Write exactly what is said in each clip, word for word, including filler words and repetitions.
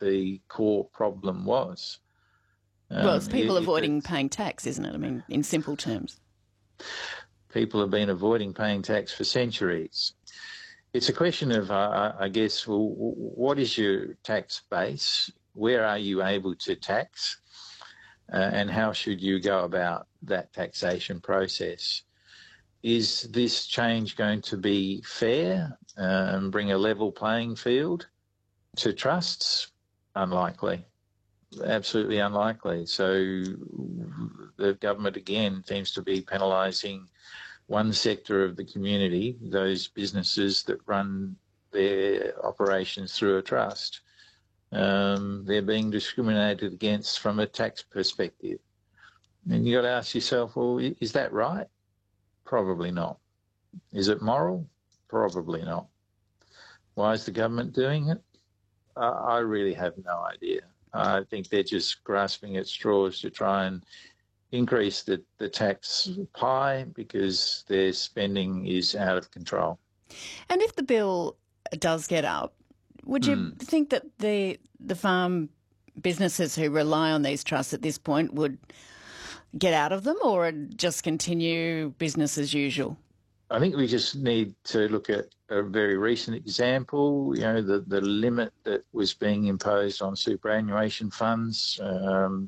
the core problem was. Um, well, it's people it, avoiding it's, paying tax, isn't it? I mean, in simple terms. People have been avoiding paying tax for centuries. It's a question of, uh, I guess, well, what is your tax base? Where are you able to tax? Uh, and how should you go about that taxation process? Is this change going to be fair uh, and bring a level playing field to trusts? Unlikely. Absolutely unlikely. So the government, again, seems to be penalising one sector of the community, those businesses that run their operations through a trust. Um, they're being discriminated against from a tax perspective. And you've got to ask yourself, well, is that right? Probably not. Is it moral? Probably not. Why is the government doing it? I, I really have no idea. I think they're just grasping at straws to try and increase the, the tax pie because their spending is out of control. And if the bill does get up, would you mm. think that the the farm businesses who rely on these trusts at this point would get out of them or just continue business as usual? I think we just need to look at a very recent example, you know, the, the limit that was being imposed on superannuation funds um,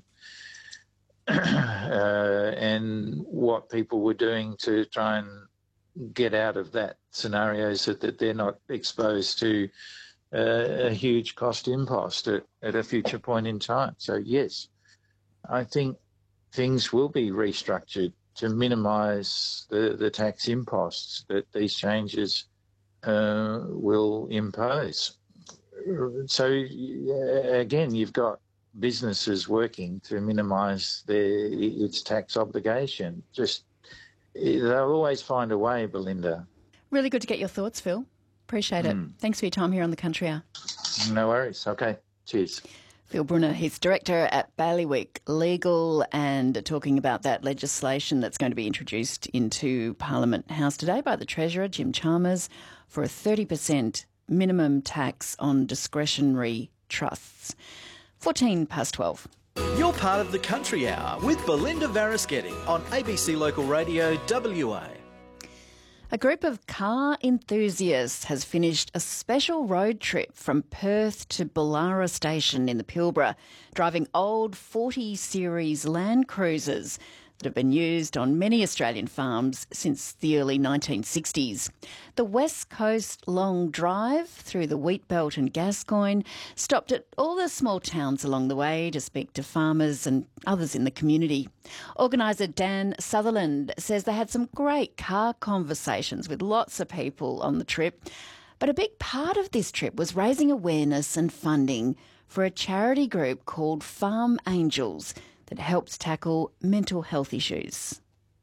uh, and what people were doing to try and get out of that scenario so that they're not exposed to uh, a huge cost impost at, at a future point in time. So, yes, I think things will be restructured to minimise the, the tax imposts that these changes uh, will impose. So, again, you've got businesses working to minimise their its tax obligation. Just they'll always find a way, Belinda. Really good to get your thoughts, Phil. Appreciate it. Mm. Thanks for your time here on The Country Hour. No worries. Okay. Cheers. Phil Brunner, he's director at Bailiwick Legal, and talking about that legislation that's going to be introduced into Parliament House today by the Treasurer, Jim Chalmers, for a thirty percent minimum tax on discretionary trusts. fourteen past twelve. You're part of The Country Hour with Belinda Varaschetti on A B C Local Radio W A. A group of car enthusiasts has finished a special road trip from Perth to Bullara Station in the Pilbara, driving old forty series Land Cruisers that have been used on many Australian farms since the early nineteen sixties. The West Coast Long Drive through the Wheatbelt and Gascoyne stopped at all the small towns along the way to speak to farmers and others in the community. Organiser Dan Sutherland says they had some great car conversations with lots of people on the trip, but a big part of this trip was raising awareness and funding for a charity group called Farm Angels that helps tackle mental health issues.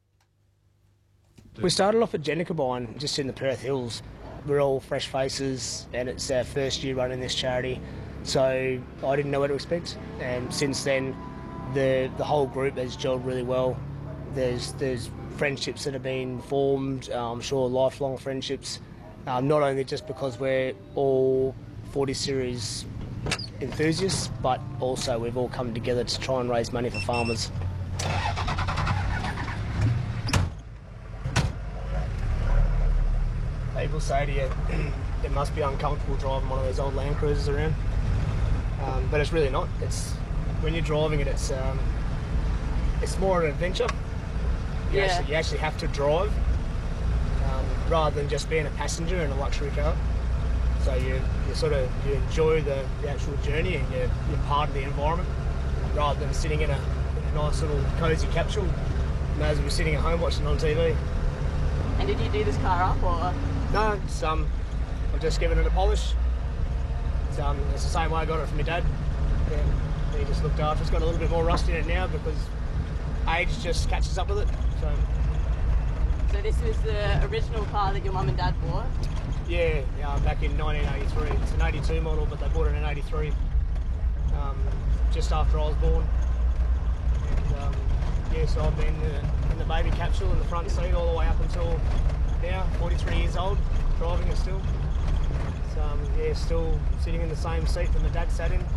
We started off at Jennacabine, just in the Perth Hills. We're all fresh faces and it's our first year running this charity, so I didn't know what to expect. And since then, the the whole group has gelled really well. There's there's friendships that have been formed, uh, I'm sure lifelong friendships, um, not only just because we're all forty series enthusiasts, but also we've all come together to try and raise money for farmers. People say to you, it must be uncomfortable driving one of those old Land Cruisers around, um, but it's really not. It's when you're driving it, it's um, it's more an adventure. You, yeah. actually, you actually have to drive um, rather than just being a passenger in a luxury car. So you, you sort of you enjoy the, the actual journey and you're, you're part of the environment rather than sitting in a, in a nice little cosy capsule. You may as well be sitting at home watching on T V. And did you do this car up or? No, it's, um, I've just given it a polish. It's, um, it's the same way I got it from my dad. Yeah, he just looked after it. It's got a little bit more rust in it now because age just catches up with it. So, so this was the original car that your mum and dad bought? Yeah, yeah, back in nineteen eighty-three. It's an eighty-two model, but they bought it in eighty-three, um, just after I was born. And um, yeah, so I've been uh, in the baby capsule in the front seat all the way up until now, forty-three years old, driving it still. So um, yeah, still sitting in the same seat that my dad sat in.